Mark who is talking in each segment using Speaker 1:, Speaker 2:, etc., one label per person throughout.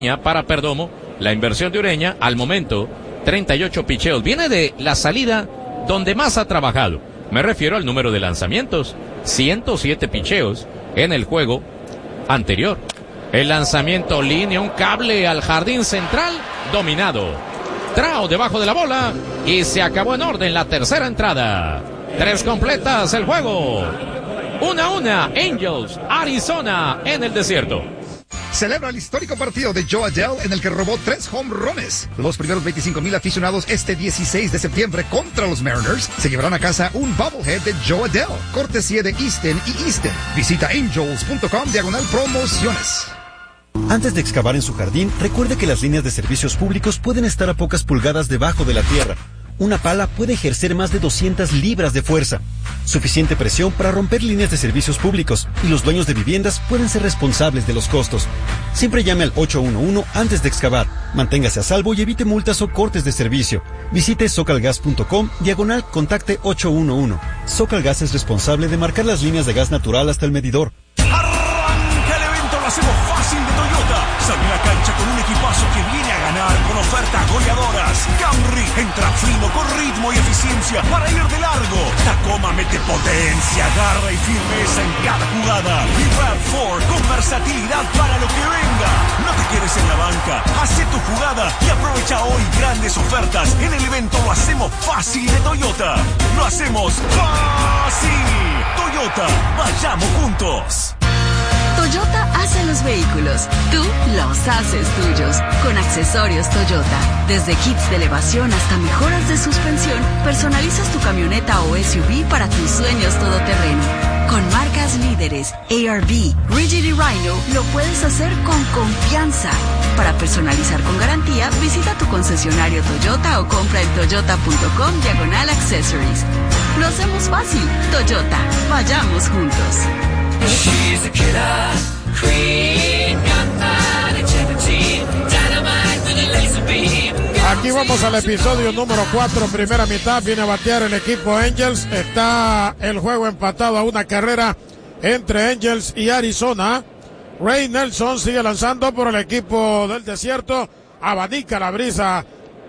Speaker 1: para Perdomo. La inversión de Ureña, al momento, 38 picheos. Viene de la salida donde más ha trabajado. Me refiero al número de lanzamientos. 107 picheos en el juego anterior. El lanzamiento línea, un cable al jardín central, dominado. Trout debajo de la bola y se acabó en orden la tercera entrada. 3 completas el juego. 1-1, Angels, Arizona en el desierto.
Speaker 2: Celebra el histórico partido de Joe Adell en el que robó 3 home runs. Los primeros 25,000 aficionados este 16 de septiembre contra los Mariners se llevarán a casa un bobblehead de Joe Adell, cortesía de Easton y Easton. Visita angels.com/promociones.
Speaker 3: Antes de excavar en su jardín, recuerde que las líneas de servicios públicos pueden estar a pocas pulgadas debajo de la tierra. Una pala puede ejercer más de 200 libras de fuerza. Suficiente presión para romper líneas de servicios públicos, y los dueños de viviendas pueden ser responsables de los costos. Siempre llame al 811 antes de excavar. Manténgase a salvo y evite multas o cortes de servicio. Visite socalgas.com/contacte 811. Socalgas es responsable de marcar las líneas de gas natural hasta el medidor.
Speaker 4: Arranca el evento, lo hacemos fácil de Toyota. Sale a la cancha con un equipazo que viene a ganar con ofertas goleadoras. Camry entra fino con ritmo y eficiencia para ir de largo. Tacoma mete potencia, garra y firmeza en cada jugada. Y RAV4 con versatilidad para lo que venga. No te quedes en la banca, hace tu jugada y aprovecha hoy grandes ofertas. En el evento lo hacemos fácil de Toyota. Lo hacemos fácil. Toyota, vayamos juntos.
Speaker 5: Toyota hace los vehículos, tú los haces tuyos. Con accesorios Toyota, desde kits de elevación hasta mejoras de suspensión, personalizas tu camioneta o SUV para tus sueños todoterreno. Con marcas líderes, ARB, Rigid y Rhino, lo puedes hacer con confianza. Para personalizar con garantía, visita tu concesionario Toyota o compra en toyota.com/accessories. Lo hacemos fácil. Toyota, vayamos juntos.
Speaker 6: She's a killer queen, gunman, integrity, dynamite with a laser beam.
Speaker 7: Aquí vamos al episodio número 4, primera mitad. Viene a batear el equipo Angels. Está el juego empatado a una carrera entre Angels y Arizona. Ray Nelson sigue lanzando por el equipo del desierto. Abanica la brisa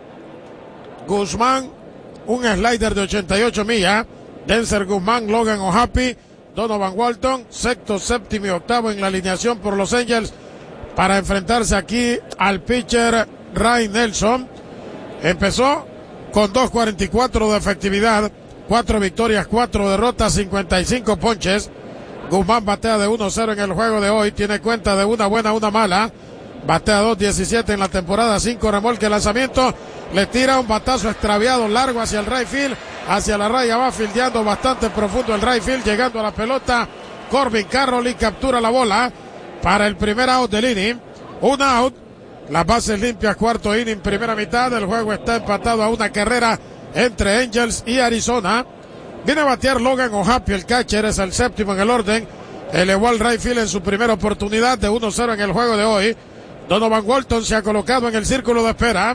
Speaker 7: Guzmán, un slider de 88 millas. Denzer Guzmán, Logan O'Happy, Donovan Walton, sexto, séptimo y octavo en la alineación por los Angels para enfrentarse aquí al pitcher Ray Nelson. Empezó con 2.44 de efectividad, 4 victorias, 4 derrotas, 55 ponches. Guzmán batea de 1-0 en el juego de hoy, tiene cuenta de una buena, una mala. Batea 2.17 en la temporada, 5 remolques, lanzamiento. Le tira un batazo extraviado largo hacia el right field, hacia la raya, va fildeando bastante profundo el right field, llegando a la pelota. Corbin Carroll y captura la bola para el primer out del inning. Un out, las bases limpias, cuarto inning, primera mitad. El juego está empatado a una carrera entre Angels y Arizona. Viene a batear Logan O'Happy, el catcher, es el séptimo en el orden. Elevó al right field en su primera oportunidad de 1-0 en el juego de hoy. Donovan Walton se ha colocado en el círculo de espera.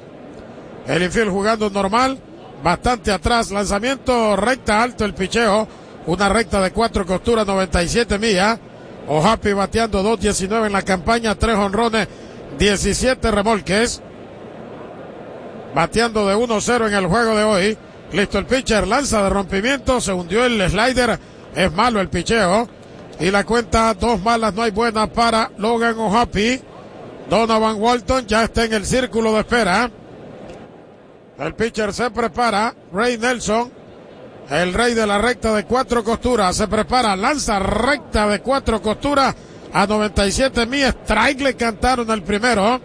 Speaker 7: El infield jugando normal, bastante atrás, lanzamiento recta alto el picheo, una recta de 4 costuras, 97 millas. O'Happy bateando 2.19 en la campaña, 3 jonrones, 17 remolques. Bateando de 1-0 en el juego de hoy. Listo el pitcher, lanza de rompimiento, se hundió el slider, es malo el picheo. Y la cuenta 2 malas, no hay buena para Logan O'Happy. Donovan Walton ya está en el círculo de espera. El pitcher se prepara. Ray Nelson, el rey de la recta de 4 costuras, se prepara, lanza recta de 4 costuras a 97 millas. Strike le cantaron el primero.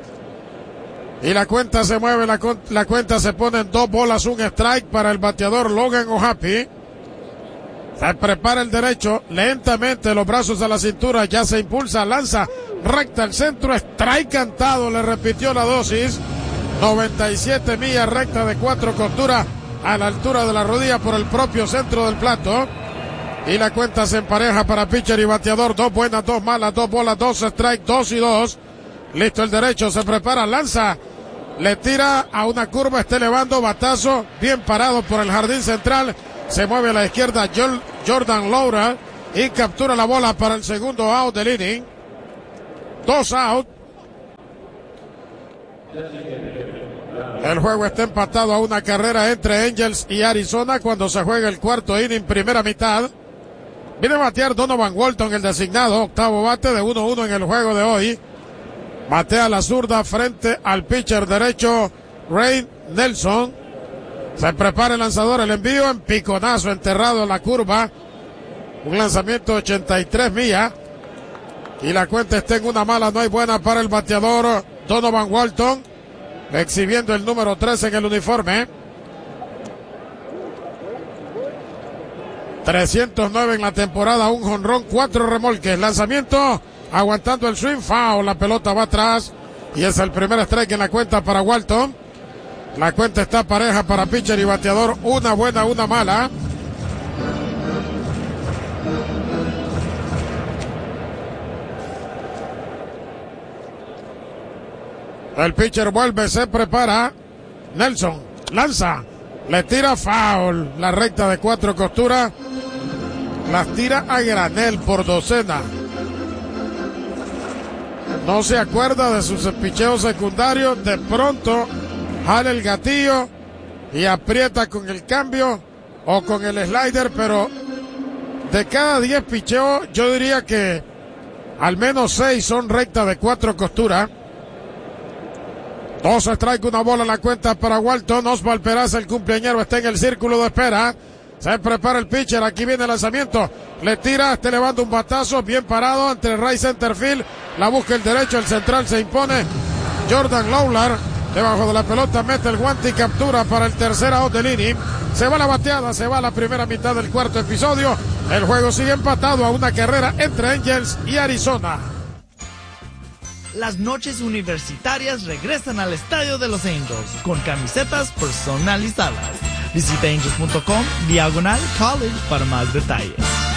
Speaker 7: Y la cuenta se mueve, la cuenta se pone en 2 bolas, 1 strike para el bateador Logan O'Happy. Se prepara el derecho, lentamente los brazos a la cintura, ya se impulsa, lanza recta al centro, strike cantado, le repitió la dosis. 97 millas, recta de 4 costuras a la altura de la rodilla por el propio centro del plato. Y la cuenta se empareja para pitcher y bateador, 2 buenas, 2 malas, 2 bolas, 2 strike, 2-2. Listo el derecho, se prepara, lanza, le tira a una curva, está elevando, batazo, bien parado por el jardín central. Se mueve a la izquierda Jordan Lora y captura la bola para el segundo out del inning. 2 out. El juego está empatado a una carrera entre Angels y Arizona cuando se juega el cuarto inning, primera mitad. Viene a batear Donovan Walton, el designado, octavo bate de 1-1 en el juego de hoy. Batea la zurda frente al pitcher derecho Ray Nelson. Se prepara el lanzador, el envío en piconazo, enterrado en la curva. Un lanzamiento de 83 millas. Y la cuenta está en una mala, no hay buena para el bateador Donovan Walton, exhibiendo el número 3 en el uniforme. 309 en la temporada, un jonrón, 4 remolques. Lanzamiento, aguantando el swing, foul, la pelota va atrás. Y es el primer strike en la cuenta para Walton. La cuenta está pareja para pitcher y bateador, una buena, una mala. El pitcher vuelve, se prepara. Nelson lanza, le tira foul. La recta de 4 costuras. Las tira a granel por docena. No se acuerda de sus picheos secundarios. De pronto jala el gatillo y aprieta con el cambio o con el slider, pero de cada 10 picheos yo diría que al menos 6 son rectas de 4 costuras. 2 strike, una bola en la cuenta para Walton. Osval Peraza, el cumpleañero, está en el círculo de espera. Se prepara el pitcher, aquí viene el lanzamiento. Le tira, levanta un batazo, bien parado entre right center field. La busca el derecho, el central se impone. Jordan Lawlar, debajo de la pelota, mete el guante y captura para el tercer out del inning. Se va la bateada, se va la primera mitad del cuarto episodio. El juego sigue empatado a una carrera entre Angels y Arizona.
Speaker 8: Las noches universitarias regresan al estadio de los Angels con camisetas personalizadas. Visita angels.com/college para más detalles.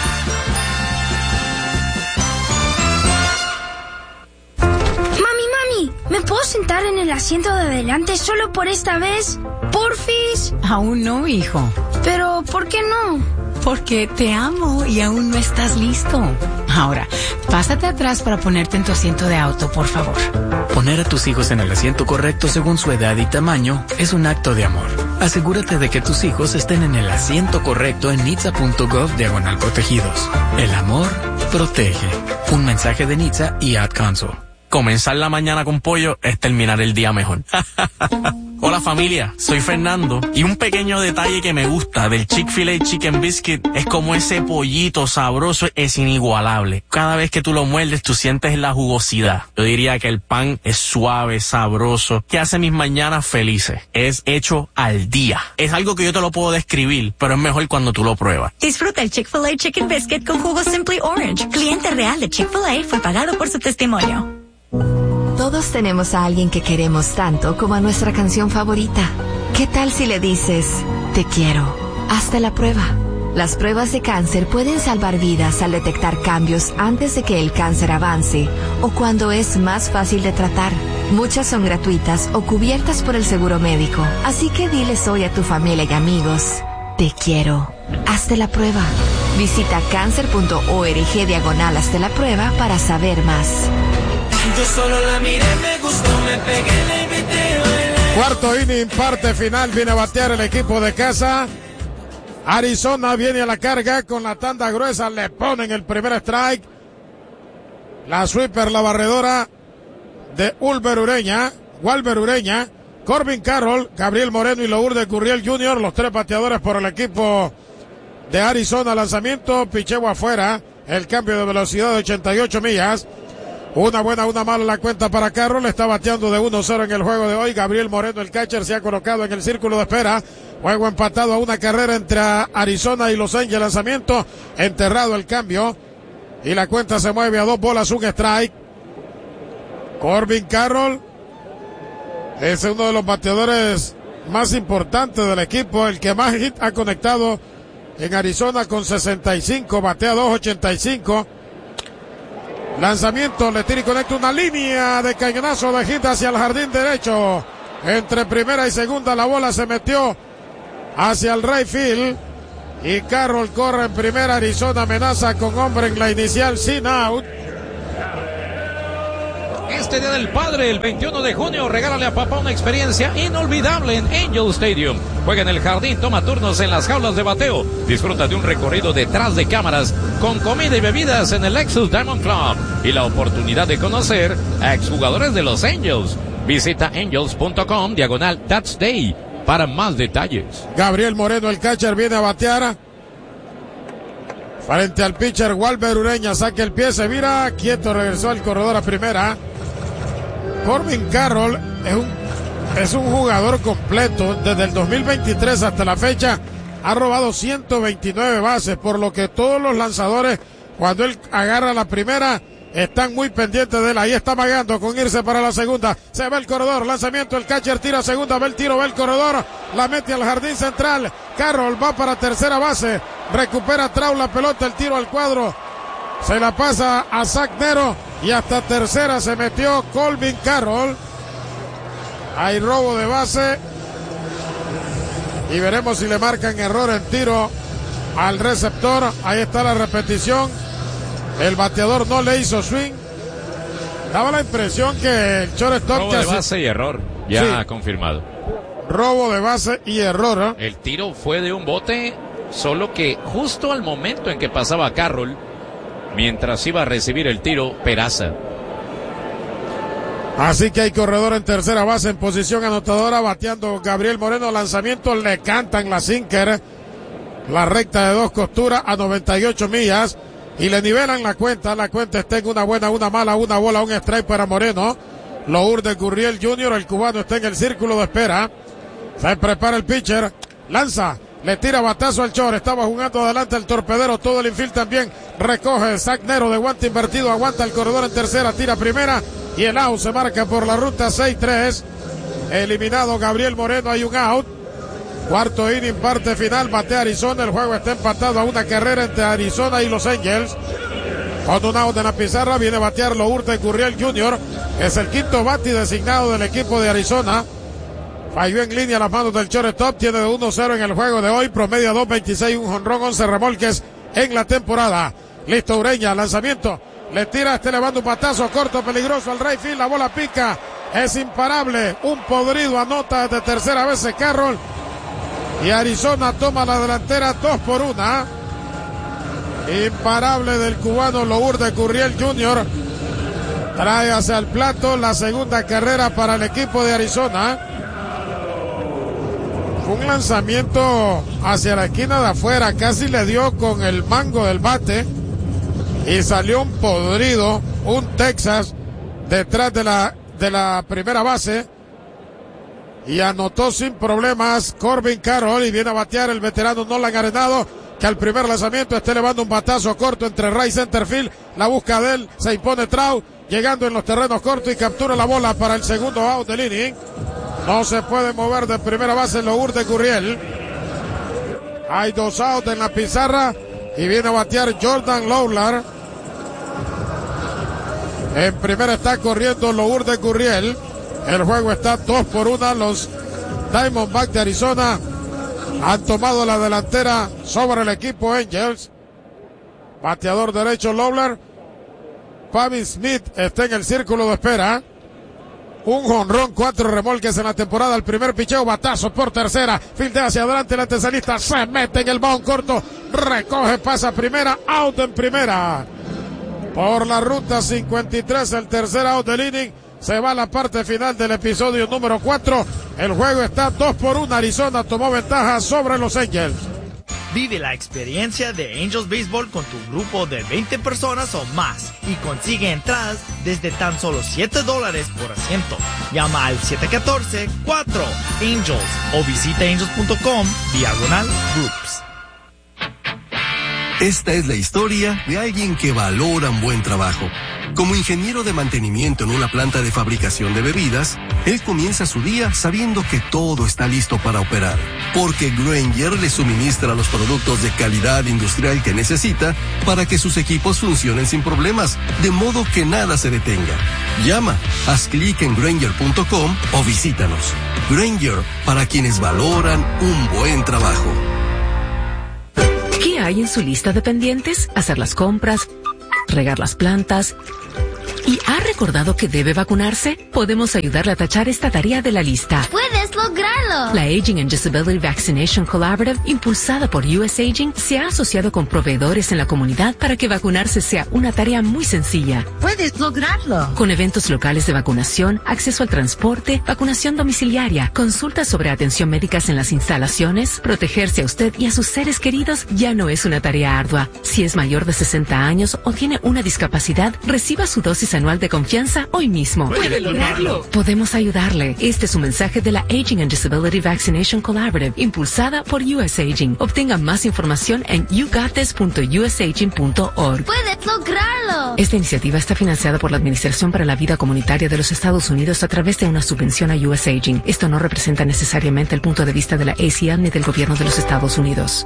Speaker 9: Mami, ¿me puedo sentar en el asiento de adelante solo por esta vez? ¿Porfis?
Speaker 10: Aún no, hijo.
Speaker 9: Pero, ¿por qué no?
Speaker 10: Porque te amo y aún no estás listo. Ahora, pásate atrás para ponerte en tu asiento de auto, por favor.
Speaker 11: Poner a tus hijos en el asiento correcto según su edad y tamaño es un acto de amor. Asegúrate de que tus hijos estén en el asiento correcto en nitsa.gov/protegidos. El amor protege. Un mensaje de Nitsa y Ad Council.
Speaker 12: Comenzar la mañana con pollo es terminar el día mejor. Hola familia, soy Fernando y un pequeño detalle que me gusta del Chick-fil-A Chicken Biscuit es como ese pollito sabroso es inigualable. Cada vez que tú lo muerdes tú sientes la jugosidad. Yo diría que el pan es suave, sabroso, que hace mis mañanas felices. Es hecho al día. Es algo que yo te lo puedo describir, pero es mejor cuando tú lo pruebas.
Speaker 13: Disfruta el Chick-fil-A Chicken Biscuit con jugo Simply Orange. Cliente real de Chick-fil-A fue pagado por su testimonio.
Speaker 14: Todos tenemos a alguien que queremos tanto como a nuestra canción favorita. ¿Qué tal si le dices, te quiero? Hazte la prueba. Las pruebas de cáncer pueden salvar vidas al detectar cambios antes de que el cáncer avance o cuando es más fácil de tratar. Muchas son gratuitas o cubiertas por el seguro médico. Así que diles hoy a tu familia y amigos, te quiero. Hazte la prueba. Visita cancer.org/hazte la prueba para saber más.
Speaker 6: Yo solo la miré, me gustó, me pegué, la invité a bailar.
Speaker 7: Cuarto inning, parte final, viene a batear el equipo de casa. Arizona viene a la carga con la tanda gruesa, le ponen el primer strike. La sweeper, la barredora de Walber Ureña, Corbin Carroll, Gabriel Moreno y Lourdes Gurriel Jr., los 3 bateadores por el equipo de Arizona. Lanzamiento, picheo afuera, el cambio de velocidad de 88 millas. Una buena, una mala la cuenta para Carroll. Está bateando de 1-0 en el juego de hoy. Gabriel Moreno, el catcher, se ha colocado en el círculo de espera. Juego empatado a una carrera entre Arizona y Los Ángeles. Lanzamiento, enterrado el cambio. Y la cuenta se mueve a 2 bolas, un strike. Corbin Carroll es uno de los bateadores más importantes del equipo. El que más hit ha conectado en Arizona con 65. Batea 2.85. Lanzamiento, le tira y conecta una línea de cañonazo de hit hacia el jardín derecho. Entre primera y segunda la bola se metió hacia el right field. Y Carroll corre en primera. Arizona amenaza con hombre en la inicial sin out.
Speaker 1: Este Día del Padre, el 21 de junio, regálale a papá una experiencia inolvidable en Angel Stadium. Juega en el jardín, toma turnos en las jaulas de bateo. Disfruta de un recorrido detrás de cámaras con comida y bebidas en el Lexus Diamond Club y la oportunidad de conocer a exjugadores de los Angels. Visita angels.com/That's Day para más detalles.
Speaker 7: Gabriel Moreno, el catcher, viene a batear frente al pitcher Walber Ureña. Saca el pie, se vira, quieto, regresó al corredor a primera. Corbin Carroll es un jugador completo. Desde el 2023 hasta la fecha ha robado 129 bases, por lo que todos los lanzadores, cuando él agarra la primera, están muy pendientes de él. Ahí está magando con irse para la segunda. Se va el corredor, lanzamiento, el catcher tira a segunda, ve el tiro, ve el corredor, la mete al jardín central. Carroll va para tercera base, recupera Trout la pelota, el tiro al cuadro, se la pasa a Zach Nero y hasta tercera se metió Corbin Carroll. Hay robo de base y veremos si le marcan error en tiro al receptor. Ahí está la repetición. El bateador no le hizo swing. Daba la impresión que el shortstop...
Speaker 1: Robo de base y error. Ya sí, confirmado.
Speaker 7: Robo de base y error.
Speaker 1: El tiro fue de un bote, solo que justo al momento en que pasaba Carroll, mientras iba a recibir el tiro, Peraza.
Speaker 7: Así que hay corredor en tercera base en posición anotadora, bateando Gabriel Moreno. Lanzamiento, le cantan la sinker, la recta de 2 costuras a 98 millas. Y le nivelan la cuenta está en una buena, una mala, una bola, un strike para Moreno. Lourdes Gurriel Jr., el cubano, está en el círculo de espera. Se prepara el pitcher, lanza, le tira batazo al short, estaba jugando adelante el torpedero, todo el infield también, recoge Zach Nero de guante invertido, aguanta el corredor en tercera, tira primera, y el out se marca por la ruta 6-3. Eliminado Gabriel Moreno, hay un out. Cuarto inning, parte final, batea Arizona. El juego está empatado a una carrera entre Arizona y Los Angels. Con un out en la pizarra, viene a batear Lourdes Gurriel Jr., que es el quinto bati designado del equipo de Arizona. Falló en línea las manos del shortstop, tiene de 1-0 en el juego de hoy, promedia 2.26, un jonrón, 11 remolques en la temporada. Listo Ureña, lanzamiento, le tira, elevando un batazo corto, peligroso al right field, la bola pica, es imparable, un podrido anota desde tercera vez Carroll. Y Arizona toma la delantera 2-1. Imparable del cubano Lourdes Gurriel Jr. Trae hacia el plato la segunda carrera para el equipo de Arizona. Fue un lanzamiento hacia la esquina de afuera, casi le dio con el mango del bate y salió un podrido, un Texas detrás de la primera base. Y anotó sin problemas Corbin Carroll, y viene a batear el veterano Nolan Arenado, que al primer lanzamiento está elevando un batazo corto entre right center field. La busca de él, se impone Trout, llegando en los terrenos cortos y captura la bola para el segundo out del inning. No se puede mover de primera base Lourdes Gurriel. Hay 2 outs en la pizarra y viene a batear Jordan Lawlar. En primera está corriendo Lourdes Gurriel. El juego está 2-1. Los Diamondbacks de Arizona han tomado la delantera sobre el equipo Angels. Bateador derecho Lawlar. Pavin Smith está en el círculo de espera. Un jonrón, 4 remolques en la temporada. El primer picheo, batazo por tercera. Fildea hacia adelante, el antesalista se mete en el bound corto. Recoge, pasa primera, out en primera. Por la ruta 53, el tercer out del inning. Se va a la parte final del episodio número 4. El juego está 2-1. Arizona tomó ventaja sobre los Angels.
Speaker 8: Vive la experiencia de Angels Baseball con tu grupo de 20 personas o más y consigue entradas desde tan solo $7 por asiento. Llama al 714-4-ANGELS o visita angels.com/groups.
Speaker 15: Esta es la historia de alguien que valora un buen trabajo. Como ingeniero de mantenimiento en una planta de fabricación de bebidas, él comienza su día sabiendo que todo está listo para operar, porque Grainger le suministra los productos de calidad industrial que necesita para que sus equipos funcionen sin problemas, de modo que nada se detenga. Llama, haz clic en Grainger.com o visítanos. Grainger, para quienes valoran un buen trabajo.
Speaker 16: ¿Qué hay en su lista de pendientes? Hacer las compras, regar las plantas, ¿Y ha recordado que debe vacunarse? Podemos ayudarle a tachar esta tarea de la lista.
Speaker 9: ¡Puedes lograrlo!
Speaker 16: La Aging and Disability Vaccination Collaborative, impulsada por US Aging, se ha asociado con proveedores en la comunidad para que vacunarse sea una tarea muy sencilla.
Speaker 13: ¡Puedes lograrlo!
Speaker 16: Con eventos locales de vacunación, acceso al transporte, vacunación domiciliaria, consultas sobre atención médicas en las instalaciones, protegerse a usted y a sus seres queridos ya no es una tarea ardua. Si es mayor de 60 años o tiene una discapacidad, reciba su dosis anual de confianza hoy mismo.
Speaker 13: ¡Puede lograrlo!
Speaker 16: Podemos ayudarle. Este es un mensaje de la Aging and Disability Vaccination Collaborative, impulsada por US Aging. Obtenga más información en yougotis.usaging.org.
Speaker 9: ¡Puedes lograrlo!
Speaker 16: Esta iniciativa está financiada por la Administración para la Vida Comunitaria de los Estados Unidos a través de una subvención a US Aging. Esto no representa necesariamente el punto de vista de la ACL ni del gobierno de los Estados Unidos.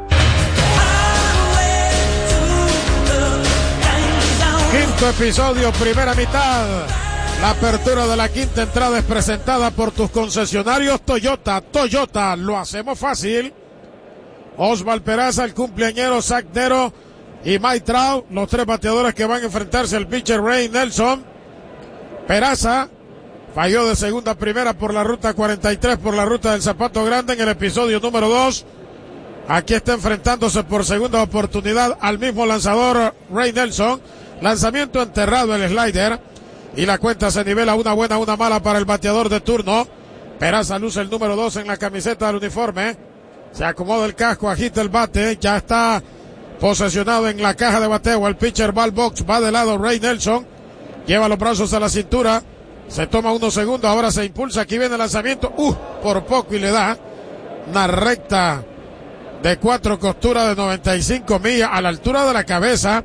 Speaker 7: Quinto episodio, primera mitad. La apertura de la quinta entrada es presentada por tus concesionarios Toyota. Toyota, lo hacemos fácil. Osval Peraza, el cumpleañero, Zach Nero y Mike Trout, los tres bateadores que van a enfrentarse al pitcher Ray Nelson. Peraza falló de segunda a primera por la ruta 43, por la ruta del Zapato Grande en el episodio número 2. Aquí está enfrentándose por segunda oportunidad al mismo lanzador Ray Nelson. Lanzamiento enterrado, el slider, y la cuenta se nivela, una buena, una mala para el bateador de turno. Peraza luce el número 2 en la camiseta del uniforme. Se acomoda el casco, agita el bate, ya está posesionado en la caja de bateo. El pitcher va al box, va de lado Ray Nelson, lleva los brazos a la cintura, se toma unos segundos, ahora se impulsa, aquí viene el lanzamiento, por poco y le da una recta de 4 costuras de 95 millas a la altura de la cabeza.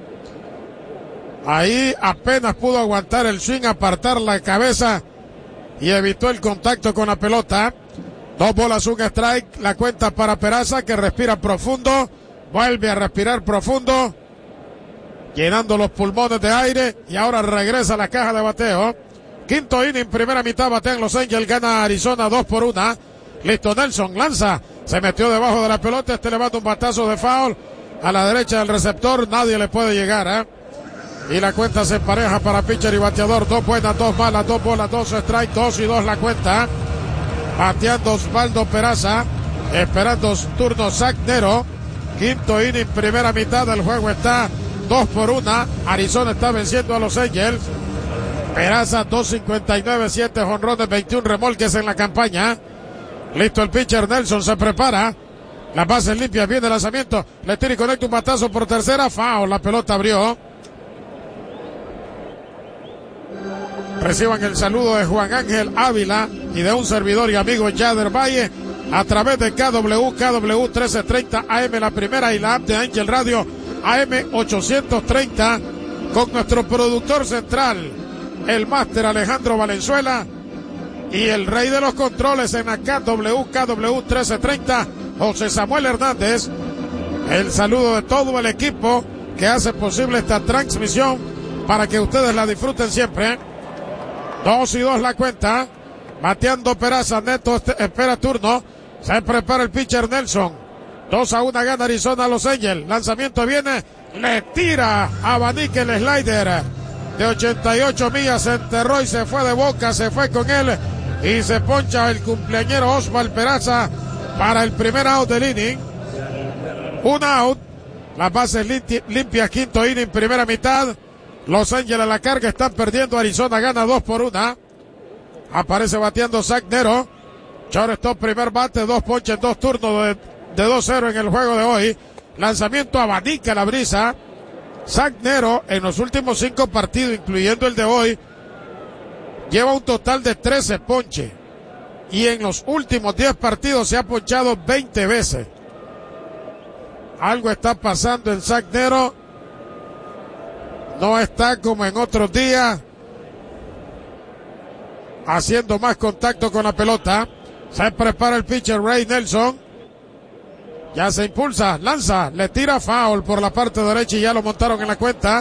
Speaker 7: Ahí apenas pudo aguantar el swing, apartar la cabeza y evitó el contacto con la pelota. 2 bolas, 1 strike, la cuenta para Peraza, que respira profundo, vuelve a respirar profundo, llenando los pulmones de aire, y ahora regresa a la caja de bateo. Quinto inning, primera mitad, batean Los Angels, gana Arizona 2-1. Listo, Nelson lanza, se metió debajo de la pelota, levanta un batazo de foul a la derecha del receptor, nadie le puede llegar, y la cuenta se empareja para pitcher y bateador. 2 buenas, 2 malas, 2 bolas, 2 strike, 2-2 la cuenta. Bateando Osvaldo Peraza, esperando turno Zach Nero. Quinto inning, primera mitad, del juego está 2-1. Arizona está venciendo a Los Angels. Peraza 2.59, 7 jonrones, 21 remolques en la campaña. Listo el pitcher, Nelson se prepara. Las bases limpias, viene el lanzamiento, le tira y conecta un batazo por tercera, foul, la pelota abrió. Reciban el saludo de Juan Ángel Ávila y de un servidor y amigo Yader Valle a través de KW 1330 AM, la primera, y la app de Angel Radio AM 830, con nuestro productor central, el máster Alejandro Valenzuela, y el rey de los controles en la KW 1330, José Samuel Hernández. El saludo de todo el equipo que hace posible esta transmisión para que ustedes la disfruten siempre. 2-2 la cuenta, bateando Peraza, Neto espera turno, se prepara el pitcher Nelson. 2-1 gana Arizona a Los Angels. Lanzamiento viene, le tira, abanica el slider de 88 millas, se enterró y se fue de boca, se fue con él y se poncha el cumpleañero Osval Peraza para el primer out del inning. Un out, las bases limpias, quinto inning, primera mitad. Los Angels a la carga, están perdiendo, Arizona gana 2-1. Aparece bateando Zach Nero. Shortstop, primer bate, 2 ponches, 2 turnos de 2-0 en el juego de hoy. Lanzamiento, abanica la brisa. Zach Nero en los últimos 5 partidos, incluyendo el de hoy, lleva un total de 13 ponches. Y en los últimos 10 partidos se ha ponchado 20 veces. Algo está pasando en Zach Nero. No está como en otros días, haciendo más contacto con la pelota. Se prepara el pitcher Ray Nelson. Ya se impulsa, lanza, le tira foul por la parte derecha y ya lo montaron en la cuenta.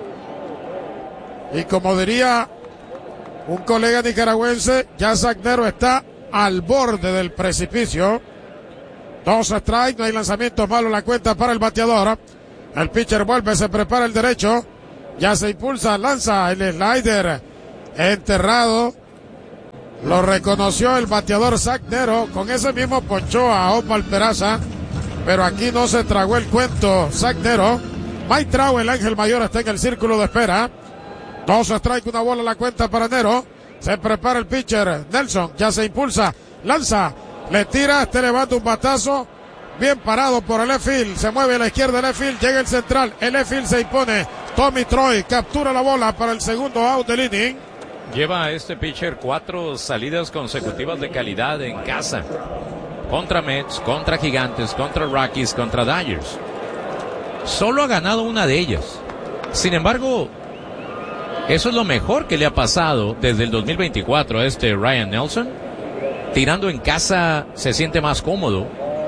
Speaker 7: Y como diría un colega nicaragüense, ya Zach Nero está al borde del precipicio. 2 strikes, no hay lanzamientos malos, la cuenta para el bateador. El pitcher vuelve, se prepara el derecho. Ya se impulsa, lanza el slider enterrado. Lo reconoció el bateador Zach Nero. Con ese mismo ponchó a Oswald Peraza. Pero aquí no se tragó el cuento Zach Nero. Mike Trout, el ángel mayor, está en el círculo de espera. 2 strike, una bola a la cuenta para Nero. Se prepara el pitcher Nelson. Ya se impulsa, lanza, le tira, levanta un batazo. Bien parado por el left field. Se mueve a la izquierda el left field. Llega el central. El left field se impone. Tommy Troy captura la bola para el segundo out del inning.
Speaker 1: Lleva a este pitcher 4 salidas consecutivas de calidad en casa. Contra Mets, contra Gigantes, contra Rockies, contra Dodgers. Solo ha ganado una de ellas. Sin embargo, eso es lo mejor que le ha pasado desde el 2024 a este Ryan Nelson. Tirando en casa se siente más cómodo.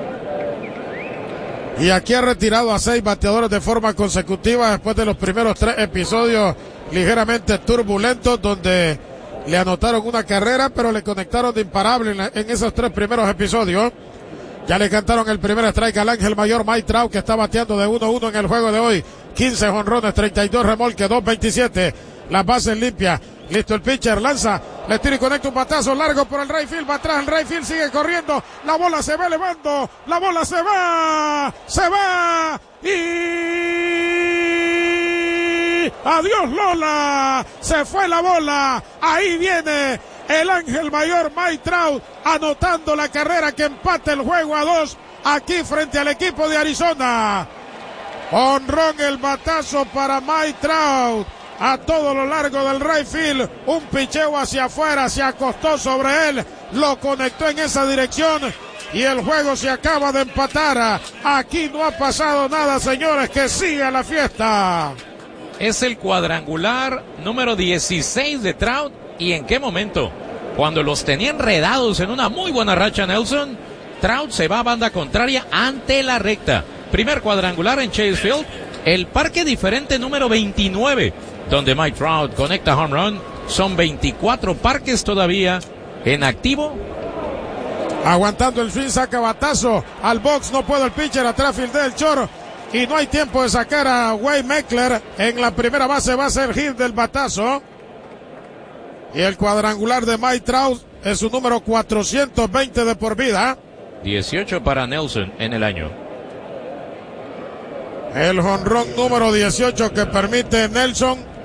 Speaker 7: Y aquí ha retirado a 6 bateadores de forma consecutiva después de los primeros 3 episodios ligeramente turbulentos donde le anotaron una carrera pero le conectaron de imparable en esos 3 primeros episodios. Ya le cantaron el primer strike al ángel mayor Mike Trout, que está bateando de 1-1 en el juego de hoy. 15 jonrones, 32 remolques, 2.27. Las bases limpias. Listo el pitcher, lanza, le tira y conecta un batazo largo por el right field, va atrás, el right field sigue corriendo, la bola se va elevando, la bola se va y adiós Lola, se fue la bola, ahí viene el ángel mayor Mike Trout anotando la carrera que empata el juego a 2 aquí frente al equipo de Arizona. Honrón el batazo para Mike Trout. A todo lo largo del right field, un picheo hacia afuera, se acostó sobre él, lo conectó en esa dirección y el juego se acaba de empatar. Aquí no ha pasado nada, señores, que siga la fiesta.
Speaker 1: Es el cuadrangular número 16 de Trout. ¿Y en qué momento? Cuando los tenía enredados en una muy buena racha Nelson, Trout se va a banda contraria ante la recta. Primer cuadrangular en Chase Field, el parque diferente número 29. Donde Mike Trout conecta home run. Son 24 parques todavía en activo.
Speaker 7: Aguantando el swing, saca batazo al box, no puede el pitcher, atrás fildea el choro y no hay tiempo de sacar a Wade Meckler. En la primera base va a ser hit del batazo. Y el cuadrangular de Mike Trout es su número 420 de por vida.
Speaker 1: 18 para Nelson en el año.
Speaker 7: El jonrón número 18 que permite Nelson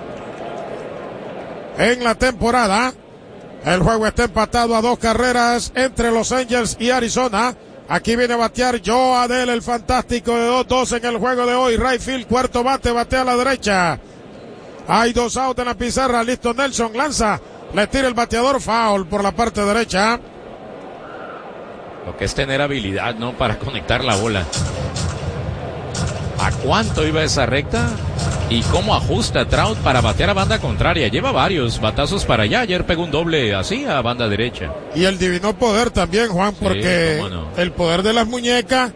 Speaker 7: en la temporada. El juego está empatado a 2 carreras entre Los Angels y Arizona. Aquí viene a batear Joe Adell, el fantástico de 2-2 en el juego de hoy. Right field, cuarto bate, batea a la derecha. Hay 2 outs en la pizarra. Listo Nelson, lanza, le tira el bateador, foul por la parte derecha.
Speaker 1: Lo que es tener habilidad, ¿no? Para conectar la bola. ¿A cuánto iba esa recta? ¿Y cómo ajusta Trout para batear a banda contraria? Lleva varios batazos para allá. Ayer pegó un doble así a banda derecha.
Speaker 7: Y el divino poder también, Juan, porque sí, no. El poder de las muñecas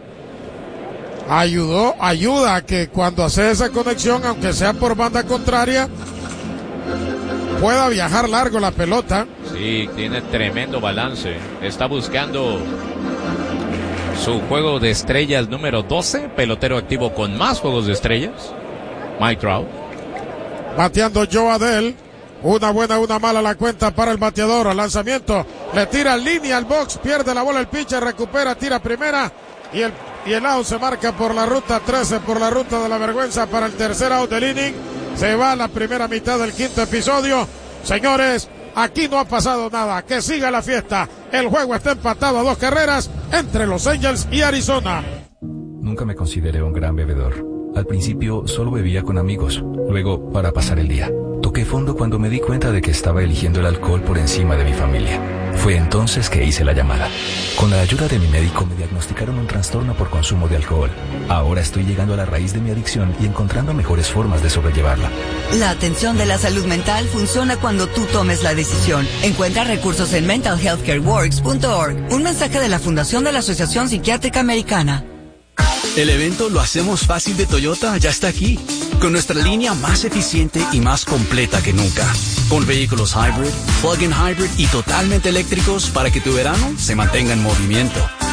Speaker 7: ayuda a que cuando hace esa conexión, aunque sea por banda contraria, pueda viajar largo la pelota.
Speaker 1: Sí, tiene tremendo balance. Está buscando su juego de estrellas número 12, pelotero activo con más juegos de estrellas. Mike Trout.
Speaker 7: Bateando Joe Adell. Una buena, una mala la cuenta para el bateador. Al lanzamiento, le tira en línea al box, pierde la bola el pitcher, recupera, tira primera y el out se marca por la ruta 13, por la ruta de la vergüenza para el tercer out del inning. Se va a la primera mitad del quinto episodio. Señores, aquí no ha pasado nada. Que siga la fiesta. El juego está empatado a 2 carreras entre Los Angels y Arizona.
Speaker 17: Nunca me consideré un gran bebedor. Al principio solo bebía con amigos, luego para pasar el día. Toqué fondo cuando me di cuenta de que estaba eligiendo el alcohol por encima de mi familia. Fue entonces que hice la llamada. Con la ayuda de mi médico me diagnosticaron un trastorno por consumo de alcohol. Ahora estoy llegando a la raíz de mi adicción y encontrando mejores formas de sobrellevarla.
Speaker 18: La atención de la salud mental funciona cuando tú tomes la decisión. Encuentra recursos en mentalhealthcareworks.org. Un mensaje de la Fundación de la Asociación Psiquiátrica Americana.
Speaker 19: El evento Lo Hacemos Fácil de Toyota ya está aquí, con nuestra línea más eficiente y más completa que nunca. Con vehículos hybrid, plug-in hybrid y totalmente eléctricos para que tu verano se mantenga en movimiento.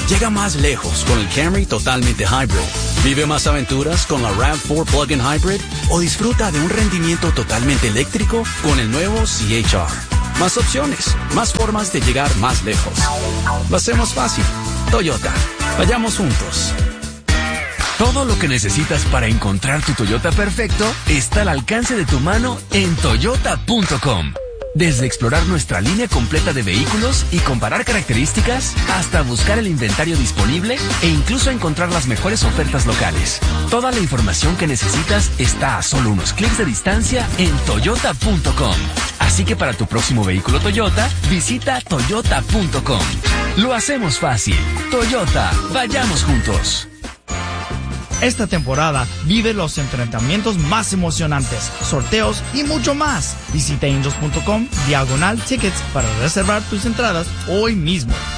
Speaker 19: Llega más lejos con el Camry totalmente hybrid. Vive más aventuras con la RAV4 Plug-in Hybrid o disfruta de un rendimiento totalmente eléctrico con el nuevo CHR. Más opciones, más formas de llegar más lejos. Lo hacemos fácil. Toyota. Vayamos juntos.
Speaker 20: Todo lo que necesitas para encontrar tu Toyota perfecto está al alcance de tu mano en toyota.com. Desde explorar nuestra línea completa de vehículos y comparar características, hasta buscar el inventario disponible e incluso encontrar las mejores ofertas locales. Toda la información que necesitas está a solo unos clics de distancia en toyota.com. Así que para tu próximo vehículo Toyota, visita toyota.com. Lo hacemos fácil. Toyota, vayamos juntos.
Speaker 8: Esta temporada vive los enfrentamientos más emocionantes, sorteos y mucho más. Visita angels.com/tickets para reservar tus entradas hoy mismo.